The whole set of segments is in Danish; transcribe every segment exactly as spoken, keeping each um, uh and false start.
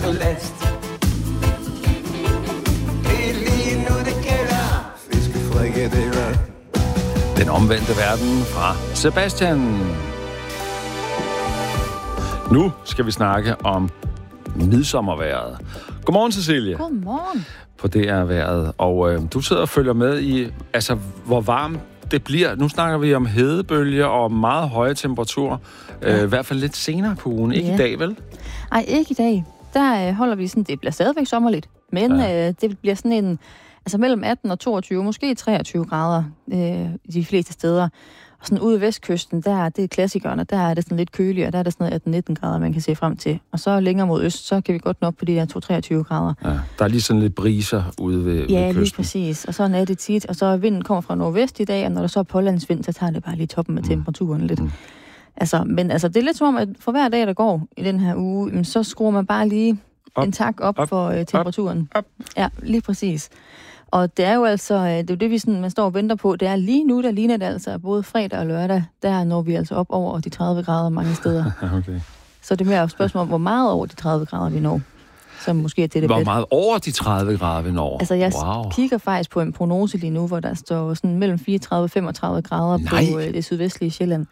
last. Det er lige nu, det gælder. Fiskefrikadeller. Den omvendte verden fra Sebastian. Nu skal vi snakke om midsommervejret. Godmorgen, Cecilie. Godmorgen. På D R-vejret. Og øh, du sidder og følger med i, altså, hvor varmt det bliver. Nu snakker vi om hedebølger og meget høje temperaturer. Ja. Øh, I hvert fald lidt senere på ugen. Ikke ja. i dag, vel? Nej, ikke i dag. Der øh, holder vi sådan, det bliver stadigvæk sommerligt. Men ja. øh, det bliver sådan en, altså mellem atten og toogtyve, måske treogtyve grader øh, i de fleste steder. Og sådan ude ved vestkysten, der det er klassikerne, der er det sådan lidt køligere, der er det sådan noget atten nitten grader, man kan se frem til. Og så længere mod øst, så kan vi godt nå op på de der to til treogtyve grader. Ja, der er lige sådan lidt briser ude ved, ja, ved kysten. Ja, lige præcis. Og så er det tit, og så vinden kommer fra nordvest i dag, og når der så er pålandsvind, så tager det bare lige toppen med temperaturen mm. lidt. Mm. Altså, men altså, det er lidt som om, at for hver dag, der går i den her uge, så skruer man bare lige op. en tak op, op for uh, temperaturen. Op. Op. Ja, lige præcis. Og det er jo altså, det er jo det, vi sådan, man står og venter på. Det er lige nu, der ligner det altså, både fredag og lørdag, der når vi altså op over de tredive grader mange steder. Okay. Så det er mere et spørgsmål om, hvor meget over de tredive grader vi når. Som måske er det, det Hvor meget over de tredive grader vi når? Altså, jeg wow. kigger faktisk på en prognose lige nu, hvor der står sådan mellem fireogtredive og femogtredive grader Nej. på øh, det sydvestlige Sjælland.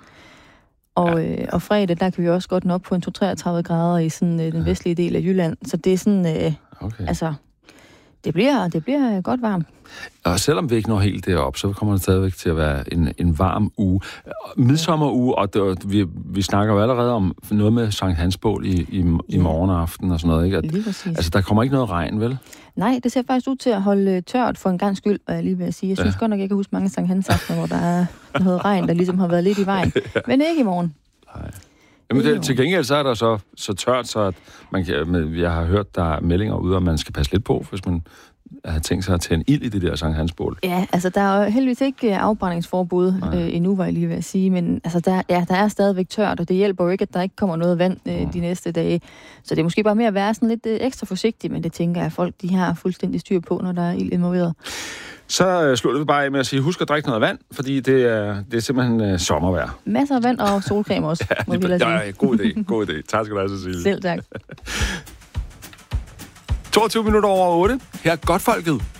Og, ja. øh, og fredag, der kan vi også godt nå op på en to til treogtredive grader i sådan, øh, den ja. vestlige del af Jylland. Så det er sådan, øh, okay. altså... Det bliver, det bliver godt varmt. Og selvom vi ikke når helt derop, så kommer det stadigvæk til at være en, en varm uge. Midsommeruge, og det, vi, vi snakker jo allerede om noget med Sankt Hansbål i, i, ja. i morgen og aften og sådan noget. Ikke? At, lige præcis. Altså, der kommer ikke noget regn, vel? Nej, det ser faktisk ud til at holde tørt for en gang skyld, hvad jeg lige vil sige. Jeg synes ja. godt nok, jeg kan huske mange Sankt Hans-aftener, hvor der er noget regn, der ligesom har været lidt i vejen. ja. Men ikke i morgen. Nej. Jamen, det, til gengæld så er der så, så tørt, så at man kan, jeg har hørt, der er meldinger ude, og man skal passe lidt på, hvis man har tænkt sig at tænde ild i det der Sankt Hansbål. Ja, altså der er jo heldigvis ikke afbrændingsforbud øh, endnu, var jeg lige ved at sige, men altså, der, ja, der er stadigvæk tørt, og det hjælper jo ikke, at der ikke kommer noget vand øh, de næste dage. Så det er måske bare mere at være sådan lidt øh, ekstra forsigtig, men det tænker jeg, at folk de har fuldstændig styr på, når der er ild involveret. Så øh, slutter vi bare af med at sige, husk at drikke noget vand, fordi det er, det er simpelthen øh, sommervejr. Masser af vand og solcreme også, ja, må vi lade sige. Ja, god idé, god idé. Tak skal du have, Cecilie. Selv tak. toogtyve minutter over otte. Her er Godtfolket.